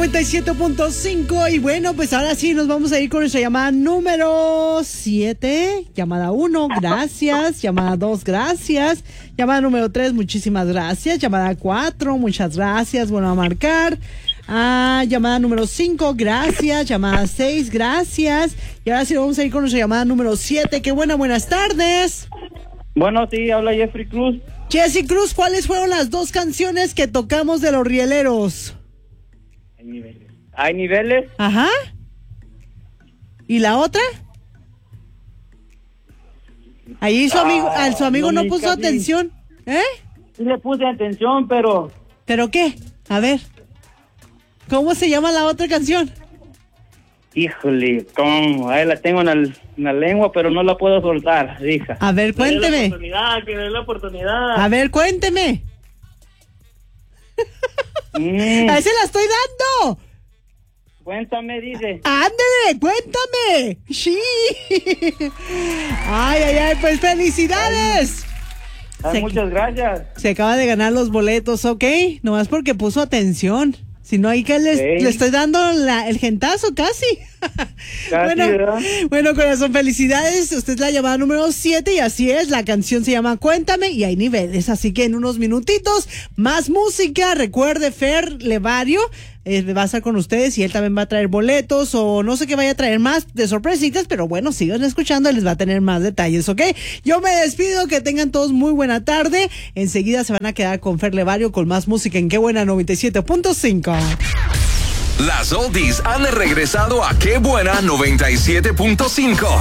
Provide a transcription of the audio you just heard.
97.5 y bueno, pues ahora sí nos vamos a ir con nuestra llamada número 7. Llamada 1, gracias. Llamada 2, gracias. Llamada número 3, muchísimas gracias. Llamada 4, muchas gracias. Bueno, a marcar. Llamada número 5, gracias. Llamada 6, gracias. Y ahora sí vamos a ir con nuestra llamada número 7. Qué buenas tardes. Bueno, sí, habla Jeffrey Cruz. Jesse Cruz, ¿cuáles fueron las dos canciones que tocamos de los Rieleros? Hay niveles. Ajá. ¿Y la otra? Ahí su amigo no puso atención. ¿Eh? Sí le puse atención, pero... ¿Pero qué? A ver. ¿Cómo se llama la otra canción? Híjole, ¿cómo? Ahí la tengo en la lengua, pero no la puedo soltar, hija. A ver, cuénteme. Que dé la oportunidad. A ver, cuénteme. A ese la estoy dando. Cuéntame, dice. ¡Ándale, cuéntame! ¡Sí! ¡Ay, pues felicidades! Muchas gracias. Se acaba de ganar los boletos, ¿ok? Nomás porque puso atención. Si no, ahí que le estoy dando el gentazo casi. Bueno, corazón, felicidades. Usted es la llamada número 7 y así es. La canción se llama Cuéntame y hay niveles. Así que en unos minutitos, más música. Recuerde, Fer Levario va a estar con ustedes y él también va a traer boletos o no sé qué vaya a traer más de sorpresitas, pero bueno, sigan escuchando, les va a tener más detalles, ¿ok? Yo me despido, que tengan todos muy buena tarde. Enseguida se van a quedar con Fer Levario con más música en Qué Buena 97.5. Las oldies han regresado a Qué Buena 97.5.